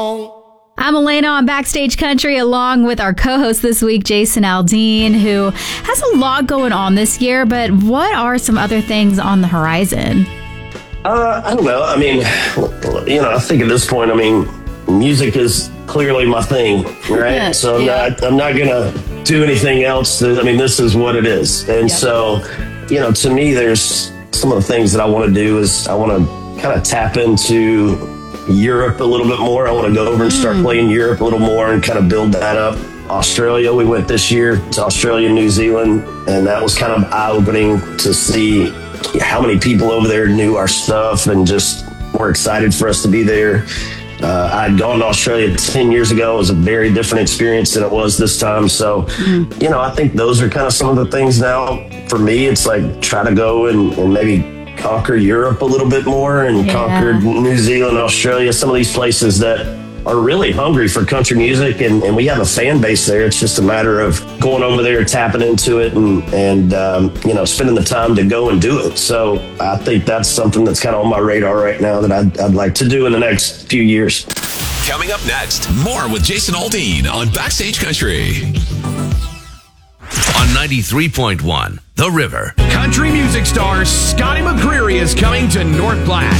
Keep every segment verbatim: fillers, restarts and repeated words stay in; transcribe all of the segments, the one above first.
I'm Elena on Backstage Country, along with our co-host this week, Jason Aldean, who has a lot going on this year, but what are some other things on the horizon? Uh, I don't know. I mean, you know, I think at this point, I mean, music is clearly my thing, right? Yeah. So I'm Yeah. not, I'm not going to do anything else. That, I mean, this is what it is. And Yep. so, you know, to me, there's some of the things that I want to do is I want to kind of tap into Europe a little bit more. I want to go over and start Mm. playing Europe a little more and kind of build that up. Australia, we went this year to Australia, New Zealand, and that was kind of eye-opening to see how many people over there knew our stuff and just were excited for us to be there. Uh, I'd gone to Australia ten years ago. It was a very different experience than it was this time. So, mm. you know, I think those are kind of some of the things now. For me, it's like try to go and, and maybe conquer Europe a little bit more and yeah. conquer New Zealand, Australia, some of these places that are really hungry for country music. And, and we have a fan base there. It's just a matter of going over there, tapping into it and, and um, you know, spending the time to go and do it. So I think that's something that's kind of on my radar right now that I'd, I'd like to do in the next few years. Coming up next, more with Jason Aldean on Backstage Country. On ninety-three point one, The River. Country music star Scotty McCreery is coming to North Platte.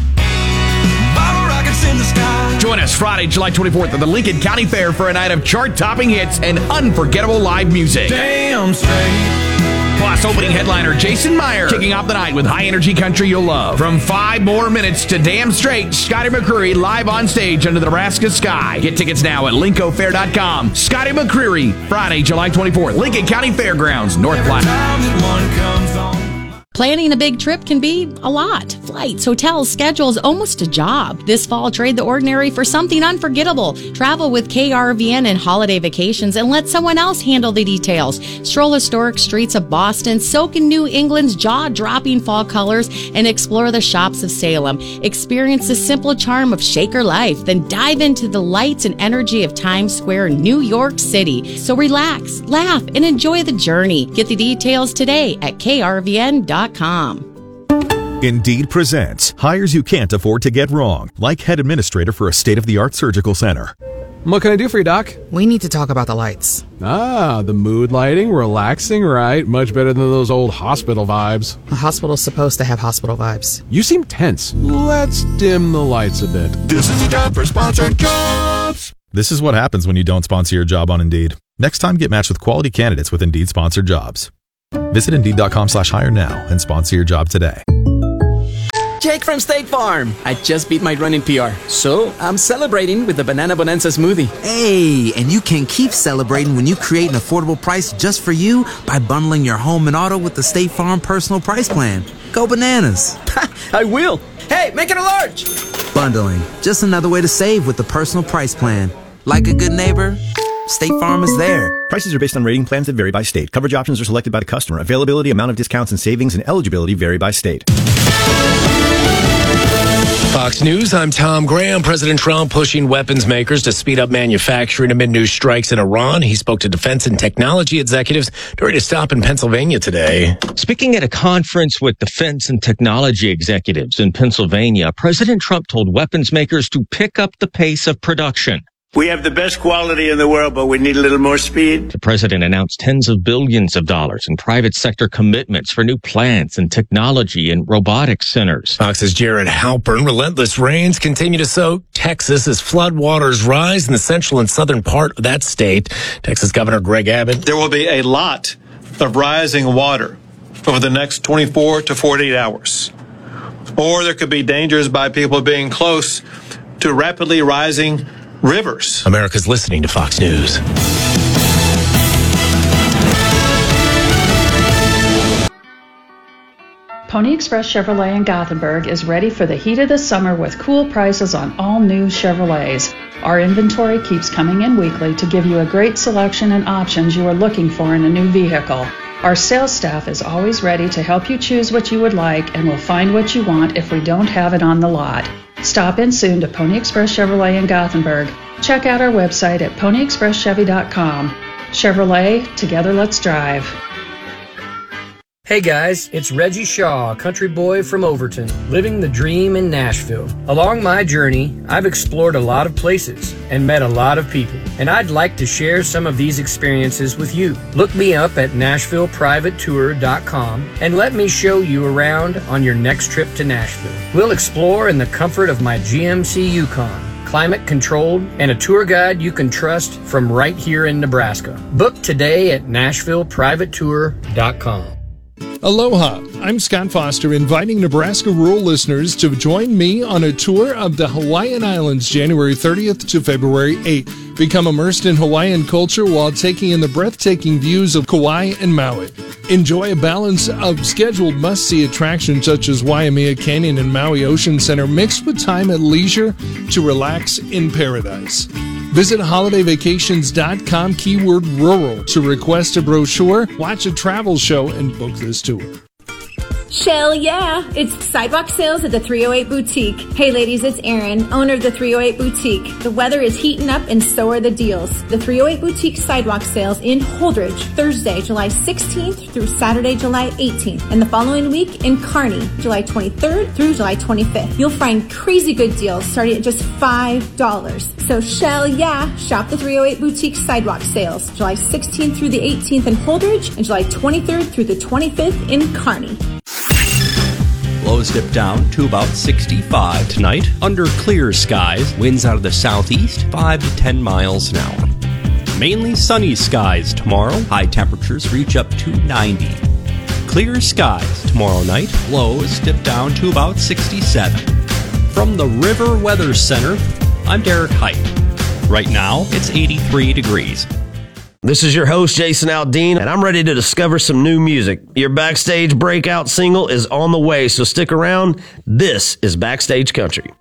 In the sky. Join us Friday, July twenty-fourth at the Lincoln County Fair for a night of chart-topping hits and unforgettable live music. Damn straight. Plus, opening headliner Jason Meyer kicking off the night with high-energy country you'll love. From five more minutes to Damn Straight, Scotty McCreery live on stage under the Nebraska sky. Get tickets now at linco fair dot com. Scotty McCreery, Friday, July twenty-fourth, Lincoln County Fairgrounds, North Platte. Planning a big trip can be a lot. Flights, hotels, schedules, almost a job. This fall, trade the ordinary for something unforgettable. Travel with K R V N and Holiday Vacations and let someone else handle the details. Stroll historic streets of Boston, soak in New England's jaw-dropping fall colors, and explore the shops of Salem. Experience the simple charm of Shaker life, then dive into the lights and energy of Times Square, New York City. So relax, laugh, and enjoy the journey. Get the details today at K R V N dot com. Indeed presents hires you can't afford to get wrong, like head administrator for a state-of-the-art surgical center. What can I do for you, Doc? We need to talk about the lights. Ah, the mood lighting, relaxing, right? Much better than those old hospital vibes. A hospital's supposed to have hospital vibes. You seem tense. Let's dim the lights a bit. This is the time for sponsored jobs. This is what happens when you don't sponsor your job on Indeed. Next time, get matched with quality candidates with Indeed sponsored jobs. Visit Indeed.com slash hire now and sponsor your job today. Jake from State Farm. I just beat my running P R, so I'm celebrating with the Banana Bonanza smoothie. Hey, and you can keep celebrating when you create an affordable price just for you by bundling your home and auto with the State Farm Personal Price Plan. Go bananas. I will. Hey, make it a large. Bundling, just another way to save with the Personal Price Plan. Like a good neighbor, State Farm is there. Prices are based on rating plans that vary by state. Coverage options are selected by the customer. Availability, amount of discounts and savings, and eligibility vary by state. Fox News, I'm Tom Graham. President Trump pushing weapons makers to speed up manufacturing amid new strikes in Iran. He spoke to defense and technology executives during a stop in Pennsylvania today. Speaking at a conference with defense and technology executives in Pennsylvania, President Trump told weapons makers to pick up the pace of production. We have the best quality in the world, but we need a little more speed. The president announced tens of billions of dollars in private sector commitments for new plants and technology and robotics centers. Fox's Jared Halpern. Relentless rains continue to soak Texas as floodwaters rise in the central and southern part of that state. Texas Governor Greg Abbott. There will be a lot of rising water over the next twenty-four to forty-eight hours. Or there could be dangers by people being close to rapidly rising rivers. America's listening to Fox News. Pony Express Chevrolet in Gothenburg is ready for the heat of the summer with cool prices on all new Chevrolets. Our inventory keeps coming in weekly to give you a great selection and options you are looking for in a new vehicle. Our sales staff is always ready to help you choose what you would like and will find what you want if we don't have it on the lot. Stop in soon to Pony Express Chevrolet in Gothenburg. Check out our website at pony express chevy dot com. Chevrolet, together let's drive. Hey guys, it's Reggie Shaw, country boy from Overton, living the dream in Nashville. Along my journey, I've explored a lot of places and met a lot of people, and I'd like to share some of these experiences with you. Look me up at Nashville Private Tour dot com and let me show you around on your next trip to Nashville. We'll explore in the comfort of my G M C Yukon, climate controlled, and a tour guide you can trust from right here in Nebraska. Book today at Nashville Private Tour dot com. Aloha, I'm Scott Foster, inviting Nebraska rural listeners to join me on a tour of the Hawaiian Islands January thirtieth to February eighth. Become immersed in Hawaiian culture while taking in the breathtaking views of Kauai and Maui. Enjoy a balance of scheduled must-see attractions such as Waimea Canyon and Maui Ocean Center mixed with time at leisure to relax in paradise. Visit holiday vacations dot com keyword rural to request a brochure, watch a travel show, and book this tour. Shell yeah! It's sidewalk sales at the three oh eight Boutique. Hey ladies, it's Erin, owner of the three oh eight Boutique. The weather is heating up and so are the deals. The three oh eight Boutique sidewalk sales in Holdridge, Thursday, July sixteenth through Saturday, July eighteenth. And the following week in Kearney, July twenty-third through July twenty-fifth. You'll find crazy good deals starting at just five dollars. So shell yeah! Shop the three oh eight Boutique sidewalk sales, July sixteenth through the eighteenth in Holdridge and July twenty-third through the twenty-fifth in Kearney. Lows dip down to about sixty-five tonight. Under clear skies, winds out of the southeast, five to ten miles an hour. Mainly sunny skies tomorrow. High temperatures reach up to ninety. Clear skies tomorrow night. Lows dip down to about sixty-seven. From the River Weather Center, I'm Derek Height. Right now, it's eighty-three degrees. This is your host, Jason Aldean, and I'm ready to discover some new music. Your Backstage breakout single is on the way, so stick around. This is Backstage Country.